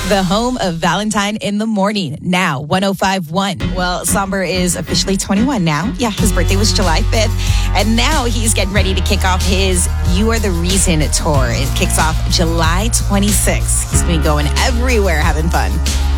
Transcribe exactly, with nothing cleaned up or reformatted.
The home of Valentine in the Morning, now one oh five point one. Well, Somber is officially twenty-one now. Yeah, his birthday was July fifth. And now he's getting ready to kick off his You Are the Reason tour. It kicks off July twenty-sixth. He's going to be going everywhere having fun.